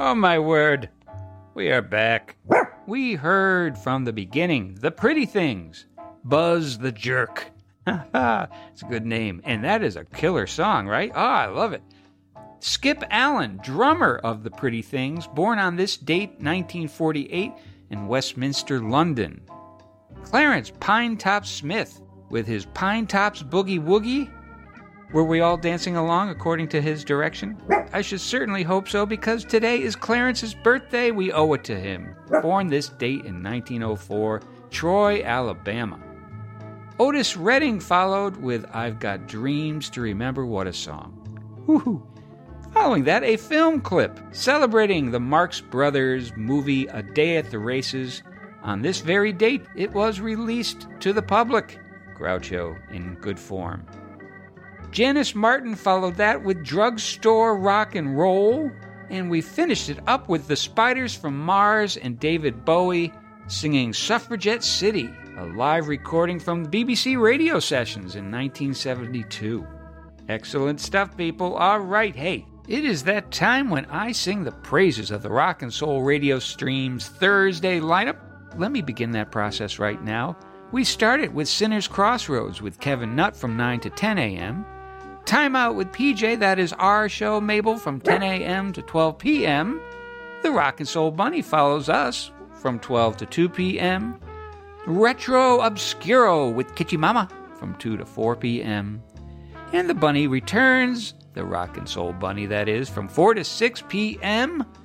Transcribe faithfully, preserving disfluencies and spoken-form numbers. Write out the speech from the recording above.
Oh, my word. We are back. We heard from the beginning, The Pretty Things, Buzz the Jerk. It's a good name. And that is a killer song, right? Oh, I love it. Skip Allen, drummer of The Pretty Things, born on this date, nineteen forty-eight, in Westminster, London. Clarence Pinetop Smith, with his Pinetops Boogie Woogie. Were we all dancing along according to his direction? I should certainly hope so, because today is Clarence's birthday. We owe it to him. Born this date in nineteen oh four, Troy, Alabama. Otis Redding followed with I've Got Dreams to Remember What a Song. Woohoo! Following that, a film clip celebrating the Marx Brothers movie A Day at the Races. On this very date, it was released to the public. Groucho in good form. Janice Martin followed that with Drugstore Rock and Roll. And we finished it up with the Spiders from Mars and David Bowie singing Suffragette City, a live recording from the B B C radio sessions in nineteen seventy-two. Excellent stuff, people. All right, hey, it is that time when I sing the praises of the Rock and Soul Radio Stream's Thursday lineup. Let me begin that process right now. We started with Sinner's Crossroads with Kevin Nutt from nine to ten a.m., Time Out with P J, that is our show, Mabel, from ten a.m. to twelve p.m. The Rock and Soul Bunny follows us from twelve to two p.m. Retro Obscuro with Kitty Mama from two to four p.m. And the Bunny returns, the Rock and Soul Bunny, that is, from four to six p.m.